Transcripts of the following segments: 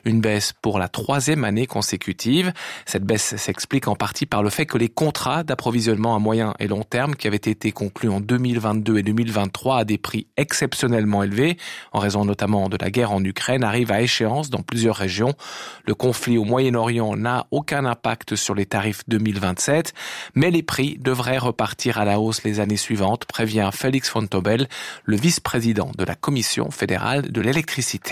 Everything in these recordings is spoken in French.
Une baisse pour la 3e année consécutive. Cette baisse s'explique en partie par le fait que les contrats d'approvisionnement à moyen et long terme qui avaient été conclus en 2022 et 2023 à des prix exceptionnellement élevés, en raison notamment de la guerre en Ukraine, arrivent à échéance dans plusieurs régions. Le conflit au Moyen-Orient n'a aucun impact sur les tarifs 2027, mais les prix devraient repartir à la hausse les années suivantes, prévient Félix Fontobel, le vice-président de la Commission fédérale de l'électricité.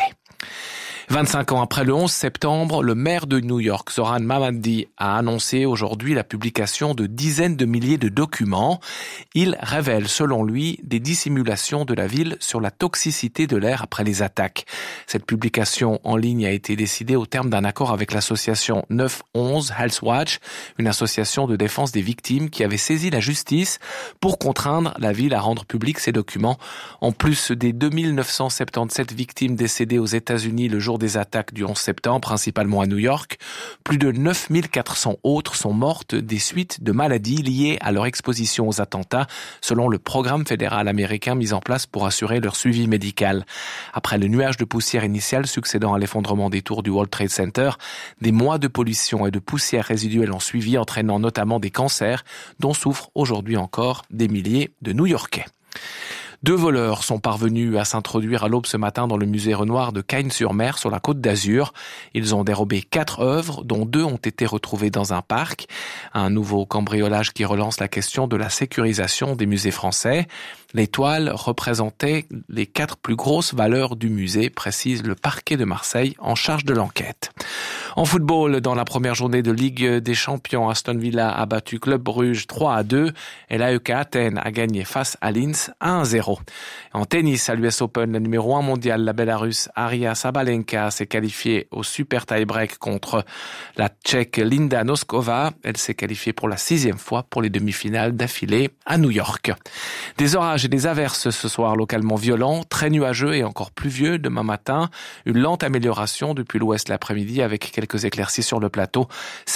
25 ans après le 11 septembre, le maire de New York, Zoran Mamdani, a annoncé aujourd'hui la publication de dizaines de milliers de documents. Il révèle, selon lui, des dissimulations de la ville sur la toxicité de l'air après les attaques. Cette publication en ligne a été décidée au terme d'un accord avec l'association 911 Health Watch, une association de défense des victimes qui avait saisi la justice pour contraindre la ville à rendre publics ces documents. En plus des 2977 victimes décédées aux États-Unis le jour des attaques du 11 septembre, principalement à New York, plus de 9400 autres sont mortes des suites de maladies liées à leur exposition aux attentats, selon le programme fédéral américain mis en place pour assurer leur suivi médical. Après le nuage de poussière initial succédant à l'effondrement des tours du World Trade Center, des mois de pollution et de poussière résiduelle ont suivi, entraînant notamment des cancers, dont souffrent aujourd'hui encore des milliers de New-Yorkais. 2 voleurs sont parvenus à s'introduire à l'aube ce matin dans le musée Renoir de Cagnes-sur-Mer sur la Côte d'Azur. Ils ont dérobé 4 œuvres, dont 2 ont été retrouvées dans un parc. Un nouveau cambriolage qui relance la question de la sécurisation des musées français. Les toiles représentaient les 4 plus grosses valeurs du musée, précise le parquet de Marseille en charge de l'enquête. En football, dans la première journée de Ligue des Champions, Aston Villa a battu Club Bruges 3-2 et l'AEK Athènes a gagné face à Linz 1-0. En tennis, à l'US Open, le numéro 1 mondial, la Bélarusse Aria Sabalenka s'est qualifiée au super tie-break contre la Tchèque Linda Noskova. Elle s'est qualifiée pour la 6e fois pour les demi-finales d'affilée à New York. Des orages et des averses ce soir localement violents, très nuageux et encore pluvieux demain matin. Une lente amélioration depuis l'ouest l'après-midi avec quelques éclaircies sur le plateau.